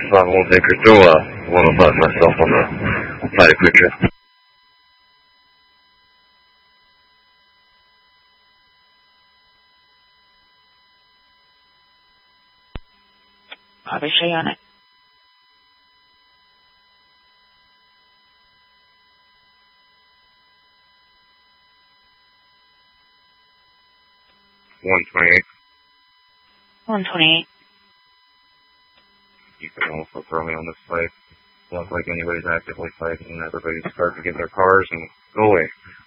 so I won't take her through. I want to find myself on the side of picture. Obviously on it. $128. You can also throw me on this site. Looks like anybody's actively fighting and everybody's starting to get their cars and go away.